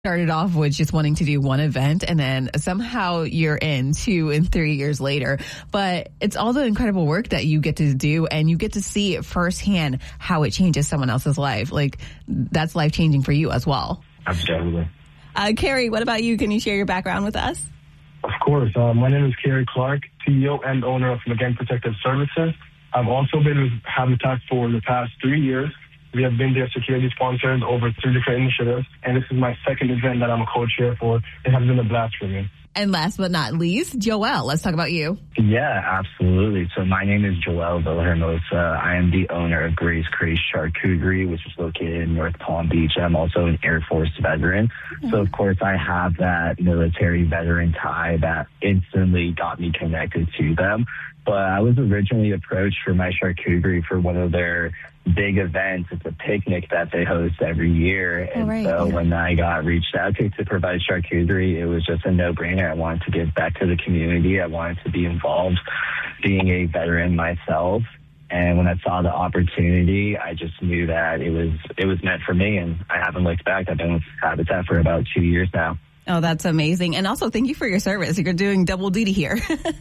started off with just wanting to do one event, and then somehow you're in 2 and 3 years later. But it's all the incredible work that you get to do, and you get to see it firsthand how it changes someone else's life. Like, that's life-changing for you as well. Absolutely. Carrie, what about you? Can you share your background with us? Of course. My name is Carrie Clark, CEO and owner of McGann Protective Services. I've also been with Habitat for the past 3 years. We have been their security sponsors over 3 different initiatives, and this is my second event that I'm a co-chair for. It has been a blast for me. And last but not least, Joel, let's talk about you. Yeah, absolutely. So my name is Joel Villahermosa. I am the owner of Gray's Craze Charcuterie, which is located in North Palm Beach. I'm also an Air Force veteran. So, of course, I have that military veteran tie that instantly got me connected to them. But I was originally approached for my charcuterie for one of their big events. It's a picnic that they host every year. And when I got reached out to provide charcuterie, it was just a no-brainer. I wanted to give back to the community. I wanted to be involved, being a veteran myself. And when I saw the opportunity, I just knew that it was meant for me, and I haven't looked back. I've been with Habitat for about 2 years now. Oh, that's amazing. And also, thank you for your service. You're doing double duty here.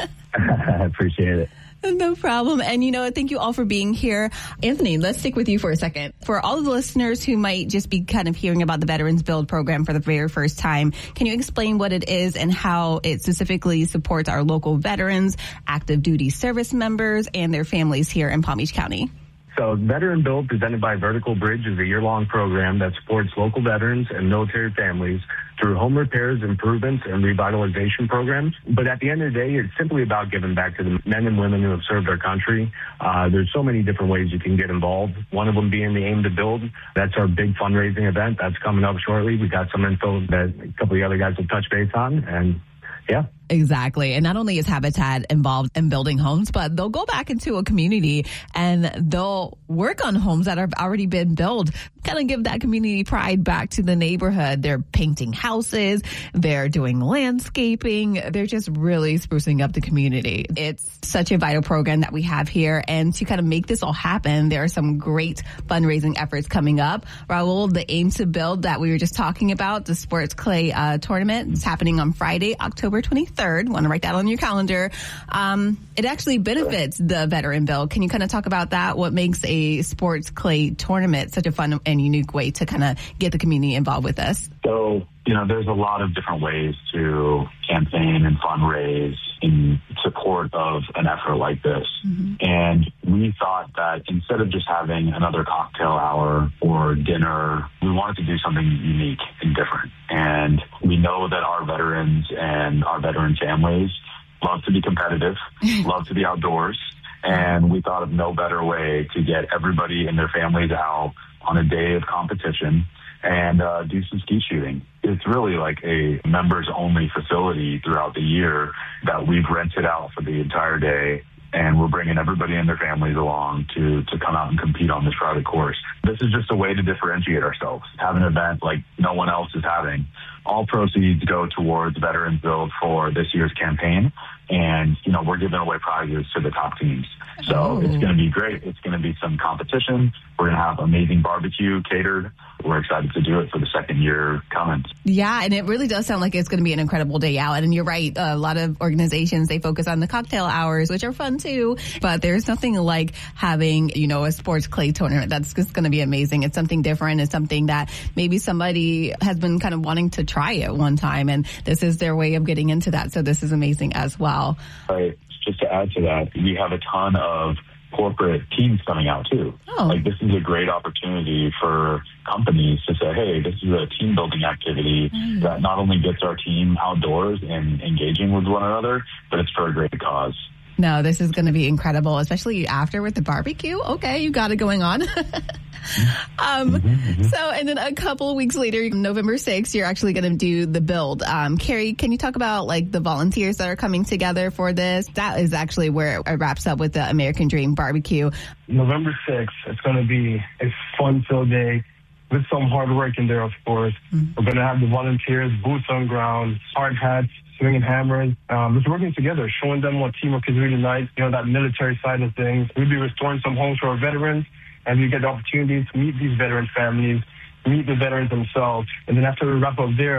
I appreciate it. No problem. And, thank you all for being here. Anthony, let's stick with you for a second. For all of the listeners who might just be kind of hearing about the Veterans Build program for the very first time, can you explain what it is and how it specifically supports our local veterans, active duty service members, and their families here in Palm Beach County? So Veteran Build, presented by Vertical Bridge, is a year-long program that supports local veterans and military families through home repairs, improvements, and revitalization programs. But at the end of the day, it's simply about giving back to the men and women who have served our country. There's so many different ways you can get involved, one of them being the Aim to Build. That's our big fundraising event. That's coming up shortly. We got some info that a couple of the other guys will touch base on, and yeah. Exactly. And not only is Habitat involved in building homes, but they'll go back into a community and they'll work on homes that have already been built, kind of give that community pride back to the neighborhood. They're painting houses, they're doing landscaping, they're just really sprucing up the community. It's such a vital program that we have here. And to kind of make this all happen, there are some great fundraising efforts coming up. Raul, the Aim to Build that we were just talking about, the sports clay tournament, is happening on Friday, October 23rd. Want to write that on your calendar. It actually benefits the Veteran Build. Can you kind of talk about that? What makes a sports clay tournament such a fun and unique way to kind of get the community involved with us? So, there's a lot of different ways to campaign and fundraise in support of an effort like this. Mm-hmm. And we thought that instead of just having another cocktail hour or dinner, we wanted to do something unique and different. And we know that our veterans and our veteran families love to be competitive, love to be outdoors. And we thought of no better way to get everybody and their families out on a day of competition and do some ski shooting. It's really like a members-only facility throughout the year that we've rented out for the entire day, and we're bringing everybody and their families along to come out and compete on this crowded course. This is just a way to differentiate ourselves, have an event like no one else is having. All proceeds go towards Veterans Build for this year's campaign, and, we're giving away prizes to the top teams. So It's going to be great. It's going to be some competition. We're going to have amazing barbecue catered. We're excited to do it for the second year coming. Yeah, and it really does sound like it's going to be an incredible day out. And you're right. A lot of organizations, they focus on the cocktail hours, which are fun too. But there's nothing like having, a sports clay tournament. That's just going to be amazing. It's something different. It's something that maybe somebody has been kind of wanting to try it one time. And this is their way of getting into that. So this is amazing as well. Right. Just to add to that, we have a ton of corporate teams coming out too. Like, this is a great opportunity for companies to say, hey, this is a team building activity that not only gets our team outdoors and engaging with one another, but it's for a great cause. No, this is going to be incredible, especially after with the barbecue. Okay, you got it going on. So, and then a couple of weeks later, November 6th, you're actually going to do the build. Carrie, can you talk about the volunteers that are coming together for this? That is actually where it wraps up with the American Dream Barbecue. November 6th, it's going to be a fun-filled day with some hard work in there, of course. Mm-hmm. We're going to have the volunteers, boots on ground, hard hats, swinging hammers, just working together, showing them what teamwork is really like, that military side of things. We'll be restoring some homes for our veterans, and we get the opportunity to meet these veteran families meet the veterans themselves. And then after we wrap up there,